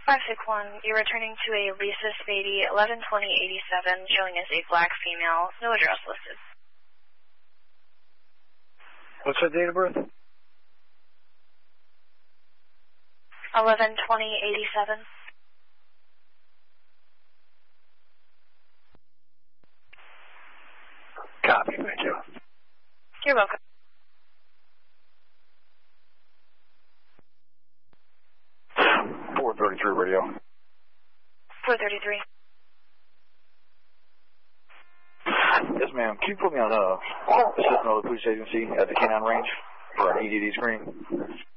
561, you're returning to a Lisa Spady 112087, showing as a black female, no address listed. What's her date of birth? 112087. Copy, thank you. You're welcome. Radio. 433. Yes, ma'am. Can you put me on assistant of the police agency at the Canine Range for an EDD screen?